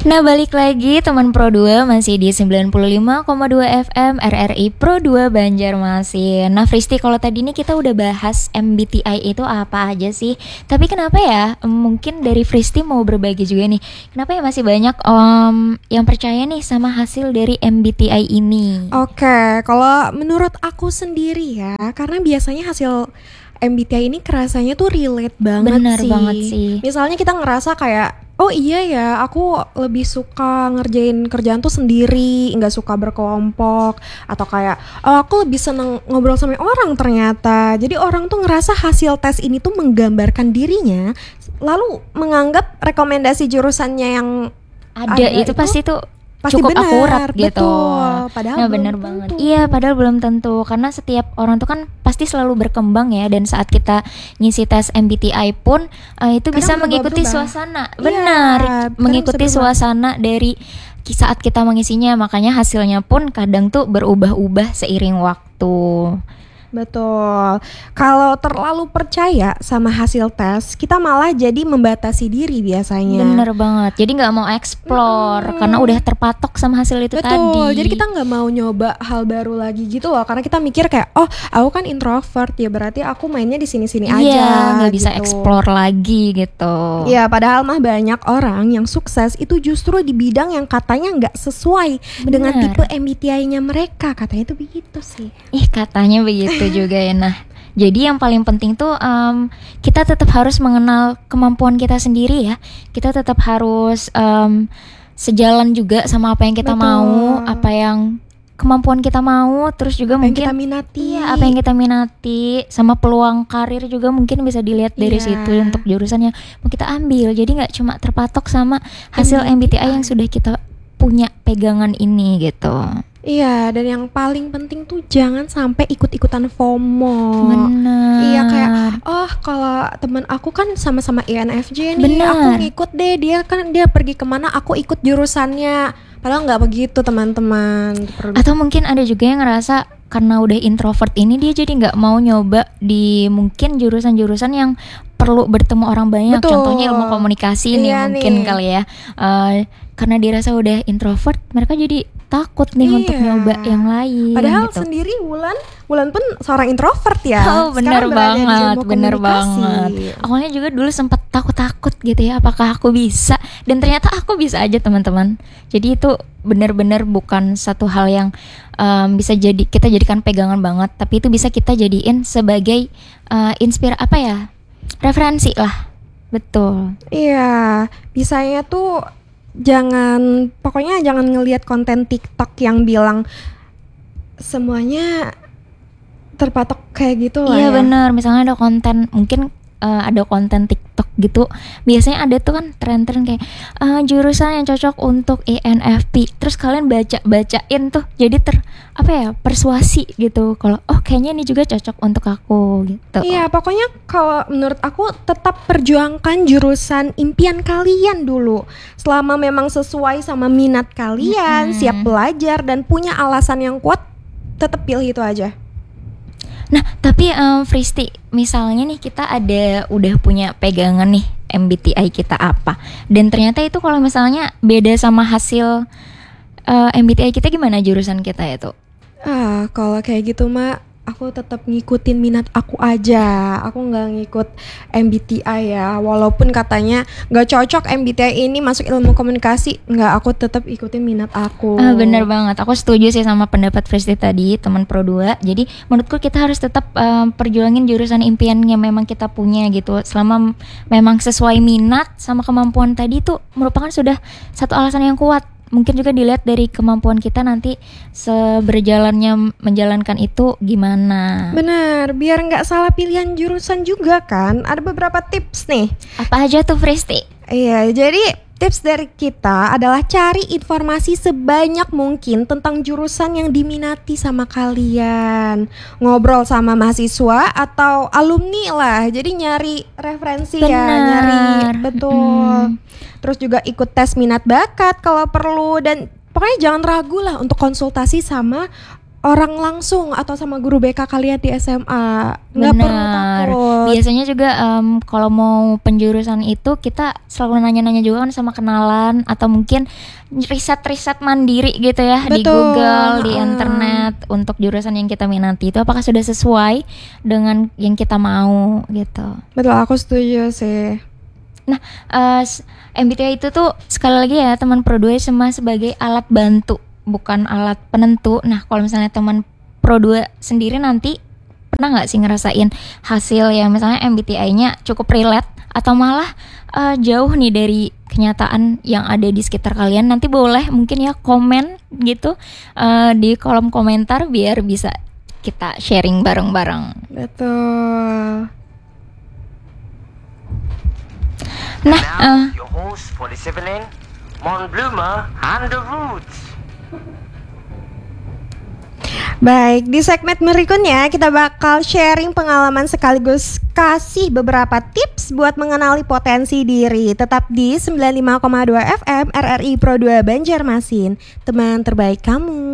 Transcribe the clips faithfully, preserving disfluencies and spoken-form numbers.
Nah, balik lagi teman Pro dua masih di sembilan puluh lima koma dua F M R R I Pro dua Banjarmasin. Nah, Fristi, kalau tadi nih kita udah bahas M B T I itu apa aja sih. Tapi kenapa ya, mungkin dari Fristi mau berbagi juga nih, kenapa ya masih banyak um, yang percaya nih sama hasil dari M B T I ini? Oke, kalau menurut aku sendiri ya, karena biasanya hasil M B T I ini kerasanya tuh relate banget Bener sih. banget sih. Misalnya kita ngerasa kayak, oh iya ya, aku lebih suka ngerjain kerjaan tuh sendiri, nggak suka berkelompok. Atau kayak, oh aku lebih seneng ngobrol sama orang ternyata. Jadi orang tuh ngerasa hasil tes ini tuh menggambarkan dirinya, lalu menganggap rekomendasi jurusannya yang Ada, ada itu, itu pasti tuh pasti cukup benar, akurat gitu. betul. Padahal Nah, belum bener tentu. banget. Iya, padahal belum tentu, karena setiap orang tuh kan pasti selalu berkembang ya, dan saat kita ngisi tes M B T I pun uh, itu Kadang bisa mengikuti berubah-berubah. suasana. Iya, Benar, kadang mengikuti bisa berubah. suasana dari ki- saat kita mengisinya, makanya hasilnya pun kadang tuh berubah-ubah seiring waktu. Betul. Kalau terlalu percaya sama hasil tes, kita malah jadi membatasi diri biasanya. Bener banget. Jadi nggak mau explore Mm-mm. karena udah terpatok sama hasil itu Betul. tadi. Jadi kita nggak mau nyoba hal baru lagi gitu loh, karena kita mikir kayak, oh aku kan introvert ya, berarti aku mainnya di sini-sini aja. Iya, nggak bisa gitu. explore lagi gitu. Iya, padahal mah banyak orang yang sukses itu justru di bidang yang katanya nggak sesuai dengan Bener. tipe M B T I-nya mereka. Katanya itu begitu sih. Ih, katanya begitu juga ya. Nah, jadi yang paling penting tuh um, kita tetap harus mengenal kemampuan kita sendiri ya. Kita tetap harus um, sejalan juga sama apa yang kita Betul. mau, apa yang kemampuan kita mau, terus juga Apa yang mungkin kita minati. iya, apa yang kita minati, sama peluang karir juga mungkin bisa dilihat dari Iya. situ untuk jurusan yang mau kita ambil. Jadi nggak cuma terpatok sama hasil M B T I yang sudah kita punya pegangan ini gitu. Iya, dan yang paling penting tuh jangan sampai ikut-ikutan FOMO. Benar. Iya, kayak oh kalau teman aku kan sama-sama I N F J nih, Benar. aku ngikut deh, dia kan dia pergi kemana aku ikut jurusannya. Padahal nggak begitu teman-teman. Perlu- Atau mungkin ada juga yang ngerasa karena udah introvert ini dia jadi nggak mau nyoba di mungkin jurusan-jurusan yang perlu bertemu orang banyak. Betul. Contohnya ilmu komunikasi nih Iya mungkin nih. kali ya. Eh, karena dirasa udah introvert, mereka jadi takut nih untuk Iya. nyoba yang lain. Padahal gitu. sendiri Wulan, Wulan pun seorang introvert ya. Oh, bener Sekarang berada di banget, ilmu bener komunikasi. banget. Awalnya juga dulu sempat takut-takut gitu ya, apakah aku bisa? Dan ternyata aku bisa aja teman-teman. Jadi itu benar-benar bukan satu hal yang um, bisa jadi kita jadikan pegangan banget, tapi itu bisa kita jadiin sebagai uh, inspirasi apa ya? Referensi lah. Betul. Iya, bisanya tuh jangan, pokoknya jangan ngelihat konten TikTok yang bilang semuanya terpatok kayak gitu lah Iya ya. benar, misalnya ada konten mungkin uh, ada konten TikTok gitu, biasanya ada tuh kan tren-tren kayak uh, jurusan yang cocok untuk I N F P, terus kalian baca-bacain tuh, jadi ter apa ya persuasi gitu, kalau oh kayaknya ini juga cocok untuk aku gitu. Iya, pokoknya kalau menurut aku tetap perjuangkan jurusan impian kalian dulu. Selama memang sesuai sama minat kalian, Mm-mm. siap belajar dan punya alasan yang kuat, tetap pilih itu aja. Nah tapi um, Fristi, misalnya nih kita ada udah punya pegangan nih M B T I kita apa, dan ternyata itu kalau misalnya beda sama hasil uh, M B T I kita, gimana jurusan kita itu? Ah, kalau kayak gitu mah aku tetap ngikutin minat aku aja. Aku nggak ngikut M B T I ya. Walaupun katanya nggak cocok M B T I ini masuk ilmu komunikasi, nggak, aku tetap ikutin minat aku. Ah, bener banget, aku setuju sih sama pendapat Fristi tadi, teman Pro dua. Jadi menurutku kita harus tetap um, perjuangin jurusan impian yang memang kita punya gitu. Selama m- memang sesuai minat sama kemampuan tadi, itu merupakan sudah satu alasan yang kuat. Mungkin juga dilihat dari kemampuan kita nanti seberjalannya menjalankan itu gimana. Benar, biar nggak salah pilihan jurusan juga kan. Ada beberapa tips nih. Apa aja tuh Fristi? Iya, jadi tips dari kita adalah cari informasi sebanyak mungkin tentang jurusan yang diminati sama kalian. Ngobrol sama mahasiswa atau alumni lah. Jadi nyari referensi ya, Benar. nyari betul. Mm. Terus juga ikut tes minat bakat kalau perlu, dan pokoknya jangan ragu lah untuk konsultasi sama orang langsung atau sama guru B K kalian di S M A. Nggak perlu Benar. takut. Biasanya juga em, kalau mau penjurusan itu kita selalu nanya-nanya juga kan sama kenalan atau mungkin riset-riset mandiri gitu ya di Betul. Google, di Heeh. internet untuk jurusan yang kita minati itu apakah sudah sesuai dengan yang kita mau gitu. Betul, aku setuju sih. Nah, eh, s- M B T I itu tuh sekali lagi ya teman Pro dua cuma sebagai alat bantu, bukan alat penentu. Nah, kalau misalnya teman Pro dua sendiri nanti pernah nggak sih ngerasain hasil yang misalnya M B T I-nya cukup relate atau malah eh, jauh nih dari kenyataan yang ada di sekitar kalian? Nanti boleh mungkin ya komen gitu eh, di kolom komentar biar bisa kita sharing bareng-bareng. Betul. Nah, Now, eh, your host for this evening, Mon Bloomer and the Roots. Baik, di segmen berikutnya kita bakal sharing pengalaman sekaligus kasih beberapa tips buat mengenali potensi diri. Tetap di sembilan puluh lima koma dua F M R R I Pro dua Banjarmasin, teman terbaik kamu.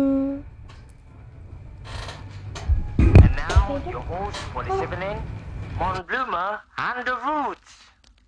And now, your host for this evening, Mon Bloomer and the Roots.